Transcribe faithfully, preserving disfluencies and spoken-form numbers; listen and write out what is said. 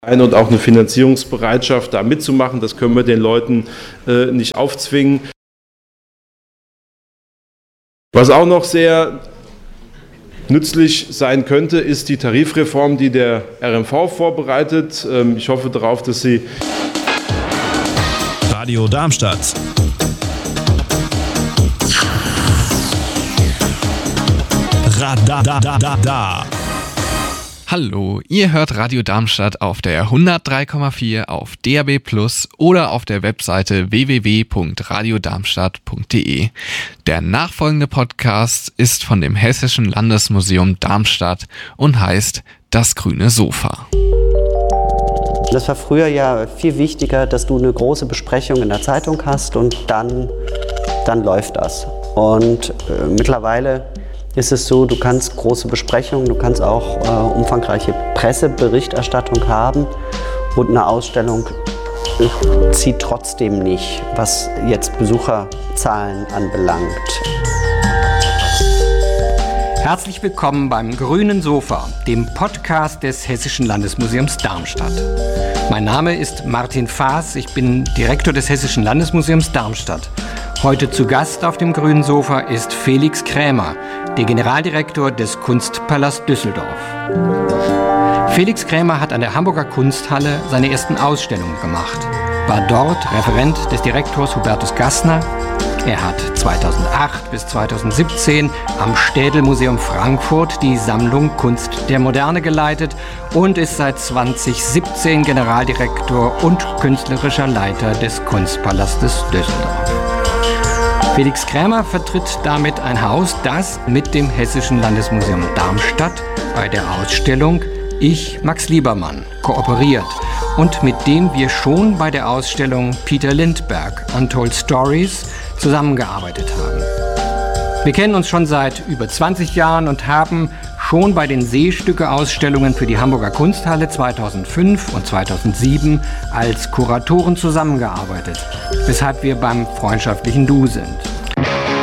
und auch eine Finanzierungsbereitschaft, da mitzumachen. Das können wir den Leuten äh, nicht aufzwingen. Was auch noch sehr nützlich sein könnte, ist die Tarifreform, die der R M V vorbereitet. Ähm, ich hoffe darauf, dass Sie... Radio Darmstadt. Radadadada. Hallo, ihr hört Radio Darmstadt auf der hundertdrei Komma vier, auf D A B plus oder auf der Webseite w w w punkt radio darmstadt punkt d e. Der nachfolgende Podcast ist von dem Hessischen Landesmuseum Darmstadt und heißt Das grüne Sofa. Das war früher ja viel wichtiger, dass du eine große Besprechung in der Zeitung hast und dann, dann läuft das. Und äh, mittlerweile ist es so, du kannst große Besprechungen, du kannst auch äh, umfangreiche Presseberichterstattung haben und eine Ausstellung äh, zieht trotzdem nicht, was jetzt Besucherzahlen anbelangt. Herzlich willkommen beim Grünen Sofa, dem Podcast des Hessischen Landesmuseums Darmstadt. Mein Name ist Martin Faas, ich bin Direktor des Hessischen Landesmuseums Darmstadt. Heute zu Gast auf dem Grünen Sofa ist Felix Krämer, der Generaldirektor des Kunstpalast Düsseldorf. Felix Krämer hat an der Hamburger Kunsthalle seine ersten Ausstellungen gemacht, war dort Referent des Direktors Hubertus Gassner. Er hat zweitausendacht bis zweitausendsiebzehn am Städel-Museum Frankfurt die Sammlung Kunst der Moderne geleitet und ist seit zweitausendsiebzehn Generaldirektor und künstlerischer Leiter des Kunstpalastes Düsseldorf. Felix Krämer vertritt damit ein Haus, das mit dem Hessischen Landesmuseum Darmstadt bei der Ausstellung Ich, Max Liebermann kooperiert und mit dem wir schon bei der Ausstellung Peter Lindbergh Untold Stories zusammengearbeitet haben. Wir kennen uns schon seit über zwanzig Jahren und haben schon bei den Seestücke-Ausstellungen für die Hamburger Kunsthalle zweitausendfünf und zweitausendsieben als Kuratoren zusammengearbeitet, weshalb wir beim freundschaftlichen Du sind.